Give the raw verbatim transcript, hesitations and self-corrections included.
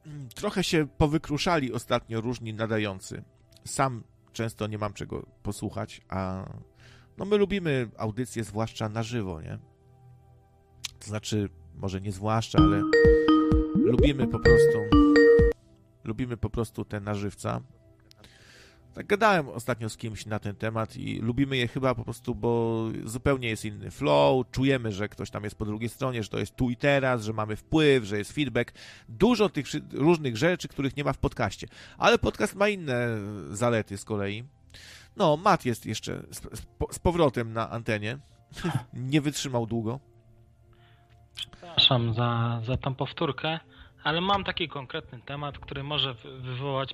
trochę się powykruszali ostatnio różni nadający. Sam często nie mam czego posłuchać, a no my lubimy audycje zwłaszcza na żywo, nie? To znaczy, może nie zwłaszcza, ale lubimy po prostu lubimy po prostu te na żywca. Tak gadałem ostatnio z kimś na ten temat i lubimy je chyba po prostu, bo zupełnie jest inny flow, czujemy, że ktoś tam jest po drugiej stronie, że to jest tu i teraz, że mamy wpływ, że jest feedback. Dużo tych różnych rzeczy, których nie ma w podcaście. Ale podcast ma inne zalety z kolei. No, Matt jest jeszcze z, z powrotem na antenie. Nie wytrzymał długo. Przepraszam za, za tą powtórkę, ale mam taki konkretny temat, który może wywołać